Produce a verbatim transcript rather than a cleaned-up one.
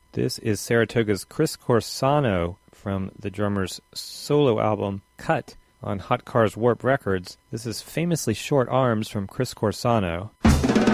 This is Saratoga's Chris Corsano from the drummer's solo album Cut on Hot Cars Warp Records. This is Famously Short Arms from Chris Corsano.